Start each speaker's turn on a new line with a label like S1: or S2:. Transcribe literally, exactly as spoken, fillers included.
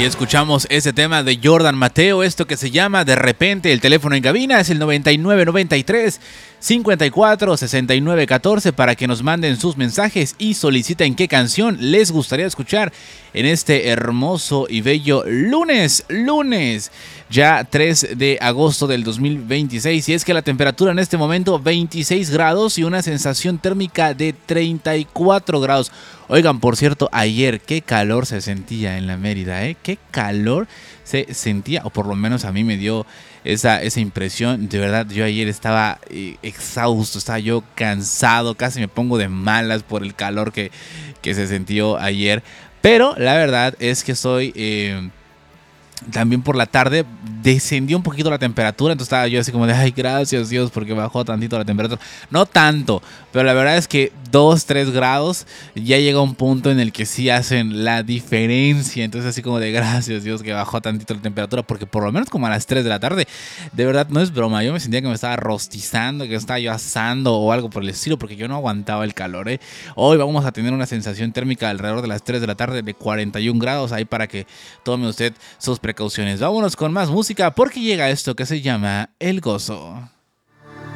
S1: Ahí escuchamos ese tema de Jordan Mateo, esto que se llama De Repente. El teléfono en cabina es el noventa y nueve noventa y tres cincuenta y cuatro sesenta y nueve catorce para que nos manden sus mensajes y soliciten qué canción les gustaría escuchar en este hermoso y bello lunes, lunes, ya tres de agosto del dos mil veintiséis. Y es que la temperatura en este momento veintiséis grados y una sensación térmica de treinta y cuatro grados. Oigan, por cierto, ayer qué calor se sentía en la Mérida, ¿eh? Qué calor se sentía, o por lo menos a mí me dio esa, esa impresión. De verdad, yo ayer estaba eh, exhausto, estaba yo cansado, casi me pongo de malas por el calor que, que se sintió ayer. Pero la verdad es que estoy... Eh, También por la tarde descendió un poquito la temperatura, entonces estaba yo así como de ay, gracias Dios porque bajó tantito la temperatura. No tanto, pero la verdad es que dos, tres grados ya llega un punto en el que sí hacen la diferencia. Entonces así como de gracias Dios que bajó tantito la temperatura, porque por lo menos como a las tres de la tarde, de verdad no es broma, yo me sentía que me estaba rostizando, que me estaba yo asando o algo por el estilo, porque yo no aguantaba el calor, ¿eh? Hoy vamos a tener una sensación térmica alrededor de las tres de la tarde de cuarenta y un grados, ahí para que tome usted sus precauciones. Vámonos con más música porque llega esto que se llama El Gozo.